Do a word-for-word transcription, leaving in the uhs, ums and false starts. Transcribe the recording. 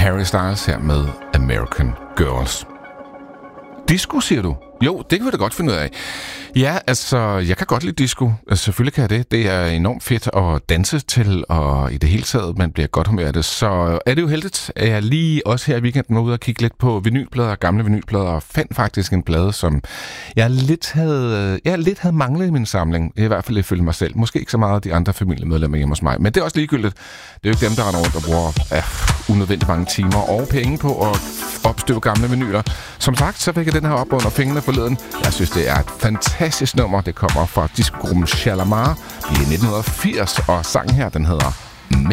Harry Styles her med American Girls. Disco, siger du? Jo, det kan vi da godt finde ud af. Ja, altså, jeg kan godt lide disco. Altså, selvfølgelig kan jeg det. Det er enormt fedt at danse til, og i det hele taget, man bliver godt humør af det. Så er det jo heldigt, at jeg lige også her i weekenden var ude og kigge lidt på vinylplader, gamle vinylplader, og fandt faktisk en plade, som jeg lidt havde, jeg lidt havde manglet i min samling. I hvert fald ifølge mig selv. Måske ikke så meget af de andre familiemedlemmer hjemme hos mig. Men det er også ligegyldigt. Det er jo ikke dem, der render rundt og bruger ja, unødvendigt mange timer og penge på at opstøve gamle vinyler. Som sagt, så fik jeg den her op under fingrene forleden. Jeg synes, det er et fantastisk nummer. Det kommer fra discogruppen Shalamar i nitten firs, og sangen her, den hedder